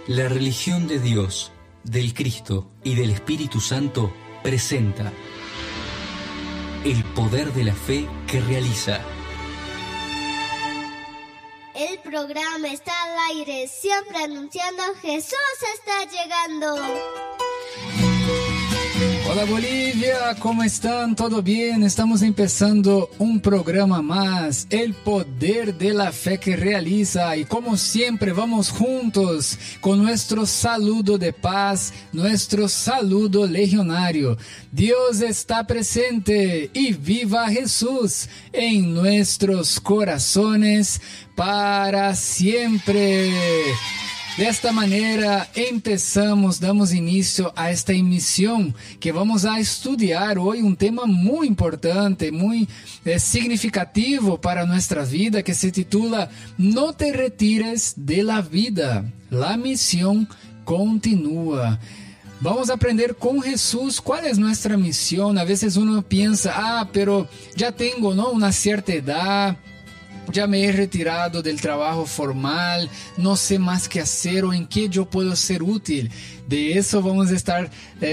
La religión de Dios, del Cristo y del Espíritu Santo presenta el poder de la fe que realiza. El programa está al aire, siempre anunciando: Jesús está llegando. Hola Bolivia, ¿cómo están? ¿Todo bien? Estamos empezando un programa más, El Poder de la Fe que Realiza. Y como siempre vamos juntos con nuestro saludo de paz, nuestro saludo legionario. Dios está presente y viva Jesús en nuestros corazones para siempre. De esta manera damos inicio a esta emisión que vamos a estudiar hoy un tema muy importante, muy significativo para nuestra vida, que se titula No te retires de la vida, la misión continúa. Vamos a aprender con Jesús cuál es nuestra misión. A veces uno piensa, pero ya tengo, ¿no?, una cierta edad, ya me he retirado del trabajo formal, no sé más qué hacer o en qué yo puedo ser útil. De eso vamos a estar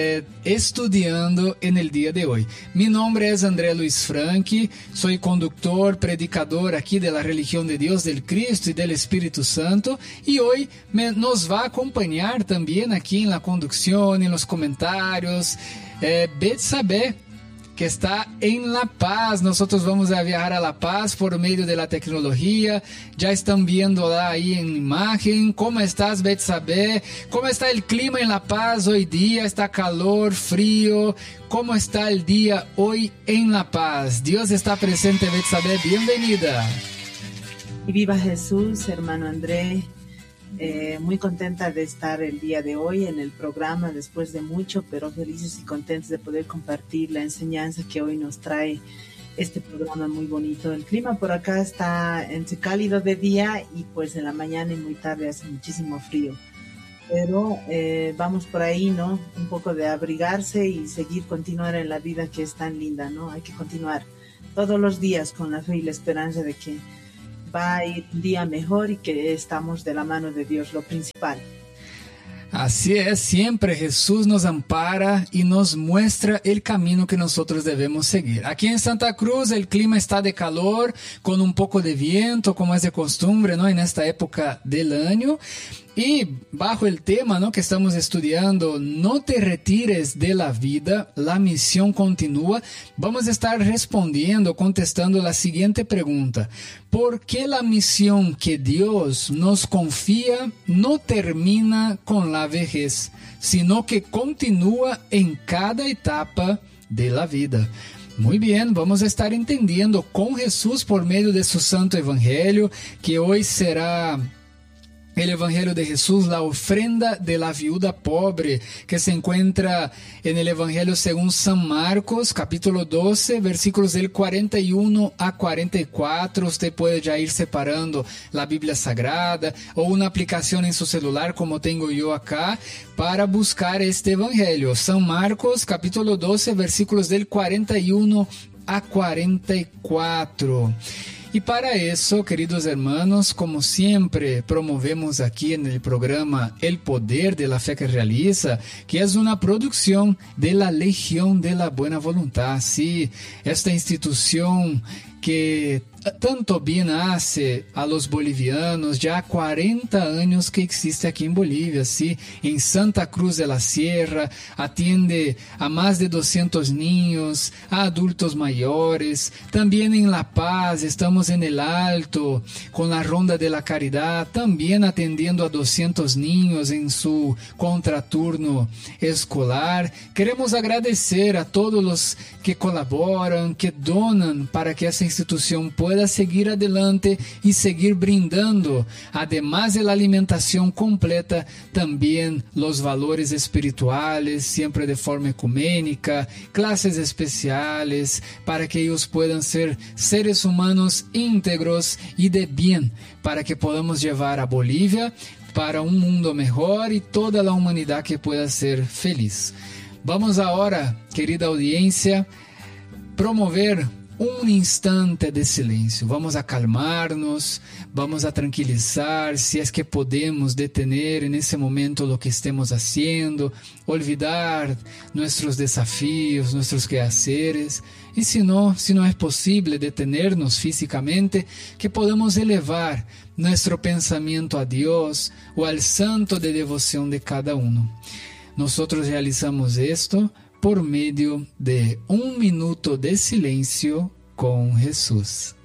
estudiando en el día de hoy. Mi nombre es André Luis Franchi, soy conductor, predicador aquí de la religión de Dios, del Cristo y del Espíritu Santo, y hoy nos va a acompañar también aquí en la conducción, en los comentarios, Betsabé, que está en La Paz. Nosotros vamos a viajar a La Paz por medio de la tecnología. Ya están viéndola ahí en imagen. ¿Cómo estás, Betsabé? ¿Cómo está el clima en La Paz hoy día? ¿Está calor, frío? ¿Cómo está el día hoy en La Paz? Dios está presente, Betsabé. Bienvenida. Y viva Jesús, hermano André. Muy contenta de estar el día de hoy en el programa después de mucho, pero felices y contentos de poder compartir la enseñanza que hoy nos trae este programa muy bonito. El clima por acá está entre cálido de día y pues en la mañana y muy tarde hace muchísimo frío, pero vamos por ahí, ¿no? Un poco de abrigarse y continuar en la vida que es tan linda, ¿no? Hay que continuar todos los días con la fe y la esperanza de que va a ir un día mejor y que estamos de la mano de Dios, lo principal. Así es, siempre Jesús nos ampara y nos muestra el camino que nosotros debemos seguir. Aquí en Santa Cruz el clima está de calor, con un poco de viento, como es de costumbre, ¿no?, en esta época del año. Y bajo el tema, ¿no?, que estamos estudiando, no te retires de la vida, la misión continúa, vamos a estar contestando la siguiente pregunta: ¿por qué la misión que Dios nos confía no termina con la vejez, sino que continúa en cada etapa de la vida? Muy bien, vamos a estar entendiendo con Jesús por medio de su Santo Evangelio, que hoy será el Evangelio de Jesús, la ofrenda de la viuda pobre, que se encuentra en el Evangelio según San Marcos, capítulo 12, versículos del 41 a 44. Usted puede ya ir separando la Biblia Sagrada o una aplicación en su celular, como tengo yo acá, para buscar este Evangelio. San Marcos, capítulo 12, versículos del 41 a 44. Y para eso, queridos hermanos, como siempre promovemos aquí en el programa El Poder de la Fe que Realiza, que es una producción de la Legión de la Buena Voluntad. Sí, esta institución que tanto bien hace a los bolivianos, ya 40 años que existe aquí en Bolivia, ¿sí? En Santa Cruz de la Sierra, atiende a más de 200 niños, a adultos mayores. También en La Paz, estamos en el Alto, con la Ronda de la Caridad, también atendiendo a 200 niños en su contraturno escolar. Queremos agradecer a todos los que colaboran, que donan para que esa institución pueda seguir adelante y seguir brindando, además de la alimentación completa, también los valores espirituales, siempre de forma ecuménica, clases especiales, para que ellos puedan ser seres humanos íntegros y de bien, para que podamos llevar a Bolivia para un mundo mejor y toda la humanidad que pueda ser feliz. Vamos ahora, querida audiencia, promover un instante de silencio. Vamos a calmarnos, vamos a tranquilizar, si es que podemos detener en ese momento lo que estemos haciendo, olvidar nuestros desafíos, nuestros quehaceres. Y si no es posible detenernos físicamente, que podamos elevar nuestro pensamiento a Dios o al santo de devoción de cada uno. Nosotros realizamos esto por medio de 1 minuto de silencio con Jesús.